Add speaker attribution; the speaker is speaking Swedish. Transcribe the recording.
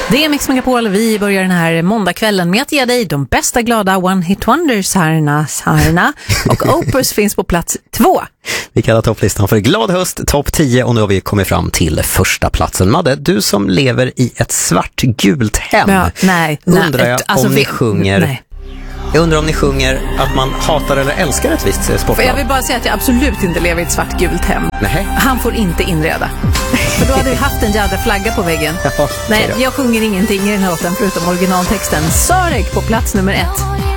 Speaker 1: Det är Mix Megapol. Vi börjar den här måndagskvällen med att ge dig de bästa glada one-hit wonders-härna. Och Opus finns på plats 2.
Speaker 2: Vi kallar topplistan för Glad höst, topp 10, och nu har vi kommit fram till första platsen. Madde, du som lever i ett svartgult hem.
Speaker 1: Ja,
Speaker 2: undrar jag om ni sjunger... Nej. Jag undrar om ni sjunger att man hatar eller älskar ett visst sportlag.
Speaker 1: Jag vill bara säga att jag absolut inte lever i ett svartgult hem.
Speaker 2: Nej.
Speaker 1: Han får inte inreda. För då hade vi haft en jädra flagga på väggen.
Speaker 2: Ja,
Speaker 1: nej, jag sjunger ingenting i den här låten förutom originaltexten. Sarek på plats nummer 1.